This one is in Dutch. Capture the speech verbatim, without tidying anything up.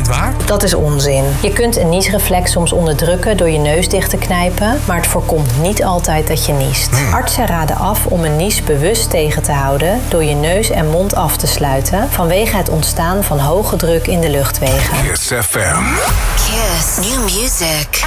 waar? Dat is onzin. Je kunt een niesreflex soms onderdrukken door je neus dicht te knijpen, maar het voorkomt niet altijd dat je niest. Hmm. Artsen raden af om een nies bewust tegen te houden door je neus en mond af te sluiten vanwege het ontstaan van hoge druk in de luchtwegen. Kiss F M. Kiss. New music.